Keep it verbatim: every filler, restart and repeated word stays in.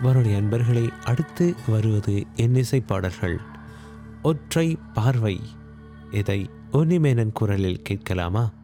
வானொலி அன்பர்களை அடுத்து வருவது இன்னிசை பாடல்கள். ஒற்றை பார்வை, இதை உன்னிமேனன் குரலில் கேட்கலாமா?